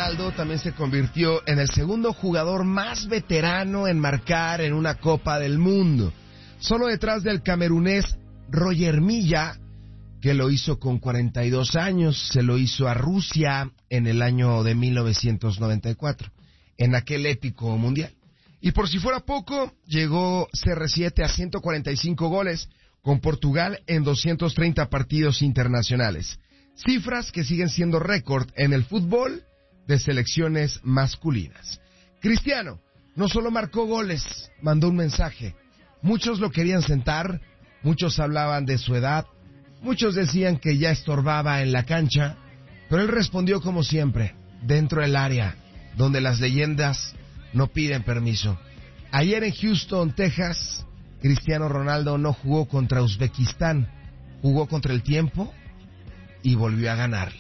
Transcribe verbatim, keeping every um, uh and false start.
Ronaldo también se convirtió en el segundo jugador más veterano en marcar en una Copa del Mundo, solo detrás del camerunés Roger Milla, que lo hizo con cuarenta y dos años. Se lo hizo a Rusia en el año de mil novecientos noventa y cuatro, en aquel épico mundial. Y por si fuera poco, llegó C R siete a ciento cuarenta y cinco goles con Portugal en doscientos treinta partidos internacionales. Cifras que siguen siendo récord en el fútbol de selecciones masculinas. Cristiano no solo marcó goles, mandó un mensaje. Muchos lo querían sentar, muchos hablaban de su edad, muchos decían que ya estorbaba en la cancha, pero él respondió como siempre, dentro del área, donde las leyendas no piden permiso. Ayer en Houston, Texas, Cristiano Ronaldo no jugó contra Uzbekistán, jugó contra el tiempo y volvió a ganarle.